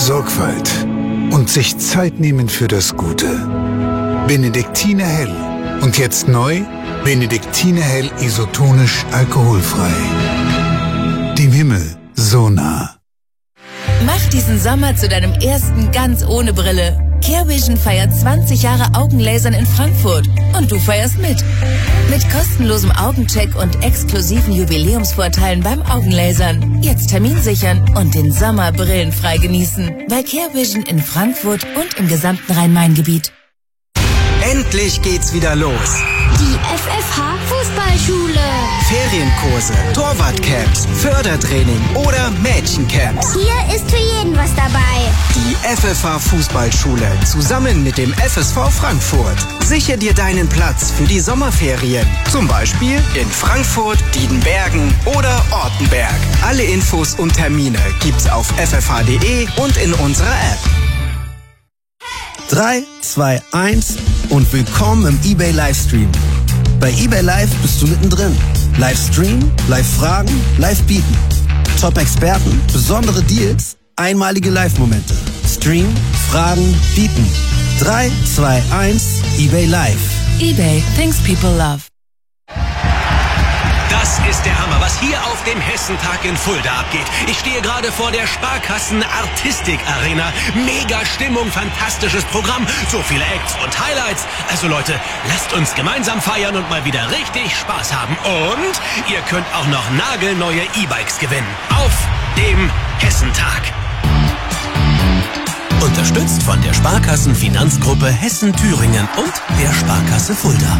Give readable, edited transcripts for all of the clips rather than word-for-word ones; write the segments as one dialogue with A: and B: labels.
A: Sorgfalt und sich Zeit nehmen für das Gute. Benediktiner Hell. Und jetzt neu, Benediktiner Hell isotonisch alkoholfrei. Dem Himmel so nah.
B: Mach diesen Sommer zu deinem ersten ganz ohne Brille. CareVision feiert 20 Jahre Augenlasern in Frankfurt. Und du feierst mit. Mit kostenlosem Augencheck und exklusiven Jubiläumsvorteilen beim Augenlasern. Jetzt Termin sichern und den Sommer brillenfrei genießen. Bei CareVision in Frankfurt und im gesamten Rhein-Main-Gebiet.
C: Endlich geht's wieder los.
D: Die FFH Fußballschule.
C: Ferienkurse, Torwartcamps, Fördertraining oder Mädchencamps.
D: Hier ist für jeden was dabei.
C: Die FFH Fußballschule zusammen mit dem FSV Frankfurt. Sichere dir deinen Platz für die Sommerferien. Zum Beispiel in Frankfurt, Diedenbergen oder Ortenberg. Alle Infos und Termine gibt's auf ffh.de und in unserer App.
E: 3, 2, 1 und willkommen im eBay Livestream. Bei eBay Live bist du mittendrin. Livestream, Live-Fragen, Live-Bieten. Top-Experten, besondere Deals, einmalige Live-Momente. Stream, Fragen, Bieten. 3, 2, 1, eBay Live.
B: eBay, things people love.
F: Das ist der Hammer, was hier auf dem Hessentag in Fulda abgeht. Ich stehe gerade vor der Sparkassen Artistik Arena. Mega Stimmung, fantastisches Programm, so viele Acts und Highlights. Also Leute, lasst uns gemeinsam feiern und mal wieder richtig Spaß haben. Und ihr könnt auch noch nagelneue E-Bikes gewinnen. Auf dem Hessentag. Unterstützt von der Sparkassen Finanzgruppe Hessen-Thüringen und der Sparkasse Fulda.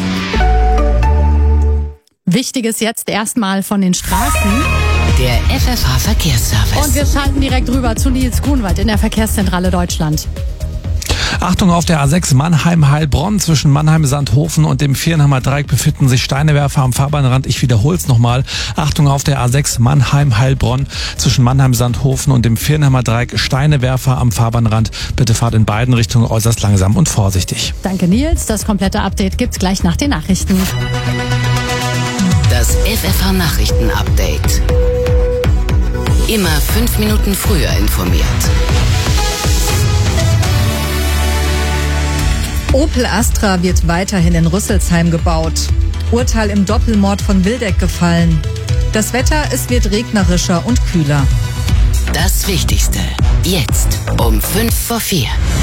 G: Wichtiges jetzt erstmal von den Straßen.
B: Der FFH Verkehrsservice.
G: Und wir schalten direkt rüber zu Nils Grunwald in der Verkehrszentrale Deutschland.
H: Achtung, auf der A6 Mannheim-Heilbronn zwischen Mannheim-Sandhofen und dem Vierenheimer Dreieck befinden sich Steinewerfer am Fahrbahnrand. Ich wiederhole es nochmal. Achtung, auf der A6 Mannheim-Heilbronn zwischen Mannheim-Sandhofen und dem Vierenheimer Dreieck Steinewerfer am Fahrbahnrand. Bitte fahrt in beiden Richtungen äußerst langsam und vorsichtig.
G: Danke Nils, das komplette Update gibt's gleich nach den Nachrichten.
B: Das FFH Nachrichten-Update. Immer 5 Minuten früher informiert.
I: Opel Astra wird weiterhin in Rüsselsheim gebaut. Urteil im Doppelmord von Wildeck gefallen. Das Wetter, es wird regnerischer und kühler.
B: Das Wichtigste. Jetzt um 3:55.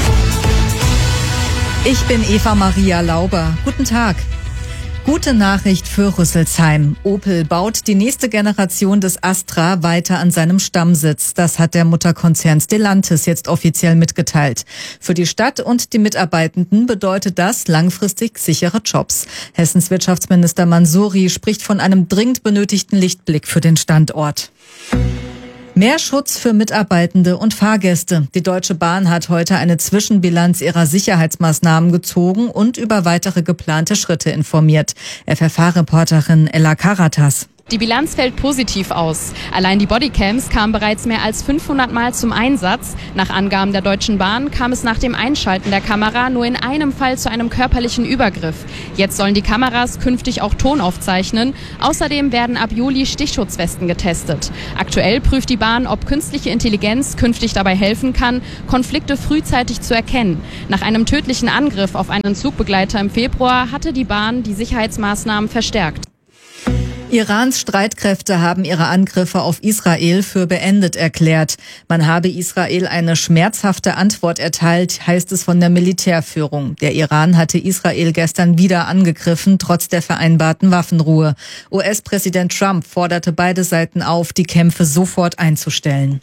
I: Ich bin Eva Maria Lauber. Guten Tag. Gute Nachricht für Rüsselsheim. Opel baut die nächste Generation des Astra weiter an seinem Stammsitz. Das hat der Mutterkonzern Stellantis jetzt offiziell mitgeteilt. Für die Stadt und die Mitarbeitenden bedeutet das langfristig sichere Jobs. Hessens Wirtschaftsminister Mansouri spricht von einem dringend benötigten Lichtblick für den Standort. Mehr Schutz für Mitarbeitende und Fahrgäste. Die Deutsche Bahn hat heute eine Zwischenbilanz ihrer Sicherheitsmaßnahmen gezogen und über weitere geplante Schritte informiert. FFH-Reporterin Ella Karatas.
J: Die Bilanz fällt positiv aus. Allein die Bodycams kamen bereits mehr als 500 Mal zum Einsatz. Nach Angaben der Deutschen Bahn kam es nach dem Einschalten der Kamera nur in einem Fall zu einem körperlichen Übergriff. Jetzt sollen die Kameras künftig auch Ton aufzeichnen. Außerdem werden ab Juli Stichschutzwesten getestet. Aktuell prüft die Bahn, ob künstliche Intelligenz künftig dabei helfen kann, Konflikte frühzeitig zu erkennen. Nach einem tödlichen Angriff auf einen Zugbegleiter im Februar hatte die Bahn die Sicherheitsmaßnahmen verstärkt.
I: Irans Streitkräfte haben ihre Angriffe auf Israel für beendet erklärt. Man habe Israel eine schmerzhafte Antwort erteilt, heißt es von der Militärführung. Der Iran hatte Israel gestern wieder angegriffen, trotz der vereinbarten Waffenruhe. US-Präsident Trump forderte beide Seiten auf, die Kämpfe sofort einzustellen.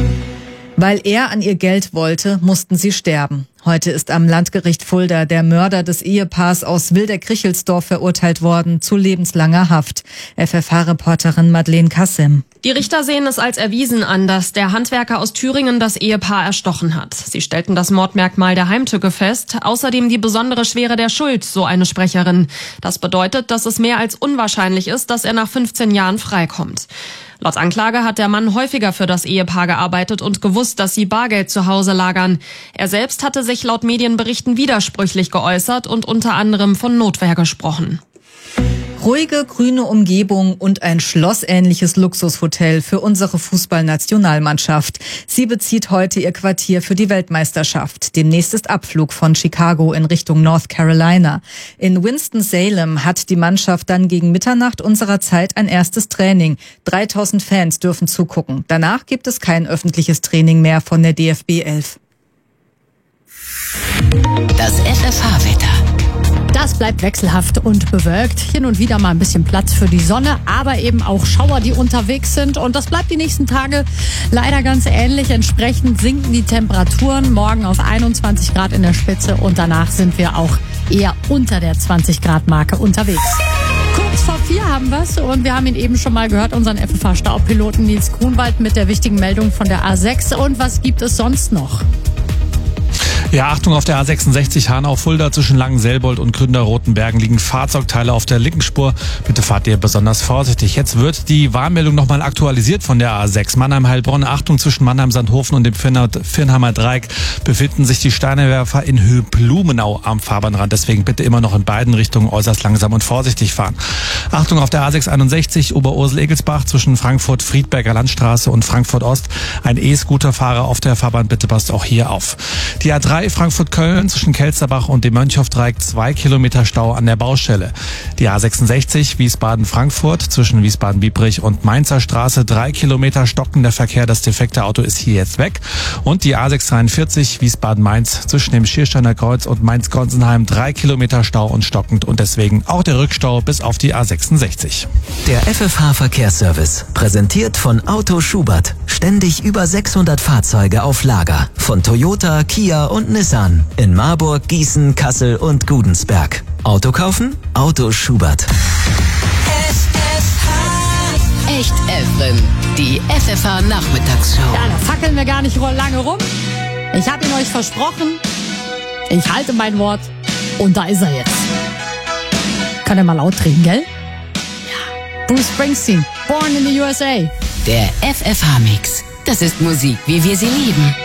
I: Weil er an ihr Geld wollte, mussten sie sterben. Heute ist am Landgericht Fulda der Mörder des Ehepaars aus Wildeck-Krichelsdorf verurteilt worden zu lebenslanger Haft. FFH-Reporterin Madeleine Kassim.
K: Die Richter sehen es als erwiesen an, dass der Handwerker aus Thüringen das Ehepaar erstochen hat. Sie stellten das Mordmerkmal der Heimtücke fest, außerdem die besondere Schwere der Schuld, so eine Sprecherin. Das bedeutet, dass es mehr als unwahrscheinlich ist, dass er nach 15 Jahren freikommt. Laut Anklage hat der Mann häufiger für das Ehepaar gearbeitet und gewusst, dass sie Bargeld zu Hause lagern. Er selbst hatte sich laut Medienberichten widersprüchlich geäußert und unter anderem von Notwehr gesprochen.
I: Ruhige, grüne Umgebung und ein schlossähnliches Luxushotel für unsere Fußballnationalmannschaft. Sie bezieht heute ihr Quartier für die Weltmeisterschaft. Demnächst ist Abflug von Chicago in Richtung North Carolina. In Winston-Salem hat die Mannschaft dann gegen Mitternacht unserer Zeit ein erstes Training. 3000 Fans dürfen zugucken. Danach gibt es kein öffentliches Training mehr von der DFB 11.
B: Das FFH-Wetter.
G: Das bleibt wechselhaft und bewölkt. Hin und wieder mal ein bisschen Platz für die Sonne, aber eben auch Schauer, die unterwegs sind. Und das bleibt die nächsten Tage leider ganz ähnlich. Entsprechend sinken die Temperaturen. Morgen auf 21 Grad in der Spitze und danach sind wir auch eher unter der 20 Grad Marke unterwegs. Kurz vor 4 haben wir's und wir haben ihn eben schon mal gehört, unseren FFH-Staubpiloten Nils Grunwald mit der wichtigen Meldung von der A6. Und was gibt es sonst noch?
H: Ja, Achtung, auf der A66 Hanau-Fulda zwischen Langenselbold und Gründerrotenbergen liegen Fahrzeugteile auf der linken Spur. Bitte fahrt ihr besonders vorsichtig. Jetzt wird die Warnmeldung nochmal aktualisiert von der A6. Mannheim-Heilbronn, Achtung, zwischen Mannheim-Sandhofen und dem Viernheimer Dreieck befinden sich die Steinewerfer in Höhe-Blumenau am Fahrbahnrand. Deswegen bitte immer noch in beiden Richtungen äußerst langsam und vorsichtig fahren. Achtung, auf der A661 Oberursel-Egelsbach zwischen Frankfurt-Friedberger Landstraße und Frankfurt-Ost. Ein E-Scooter-Fahrer auf der Fahrbahn, bitte passt auch hier auf. Die A3 Frankfurt-Köln zwischen Kelsterbach und dem Mönchhoff-Dreieck 2 Kilometer Stau an der Baustelle. Die A66 Wiesbaden-Frankfurt zwischen Wiesbaden-Biebrich und Mainzer Straße 3 Kilometer stockender Verkehr. Das defekte Auto ist hier jetzt weg. Und die A643 Wiesbaden-Mainz zwischen dem Schiersteiner Kreuz und Mainz-Gonsenheim 3 Kilometer Stau und stockend und deswegen auch der Rückstau bis auf die A66.
L: Der FFH-Verkehrsservice, präsentiert von Auto Schubert. Ständig über 600 Fahrzeuge auf Lager. Von Toyota, Kia und Nissan. In Marburg, Gießen, Kassel und Gudensberg. Auto kaufen? Auto Schubert.
B: Echt Evren, die FFH-Nachmittagsshow.
G: Ja, da fackeln wir gar nicht lange rum. Ich habe ihn euch versprochen. Ich halte mein Wort. Und da ist er jetzt. Kann er mal laut drehen, gell? Ja. Bruce Springsteen, Born in the USA.
B: Der FFH-Mix. Das ist Musik, wie wir sie lieben.